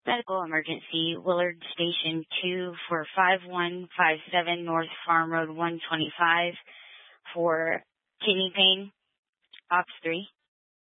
Medical emergency, Willard Station 2 for 5157 North Farm Road 125 for kidney pain. Ops 3.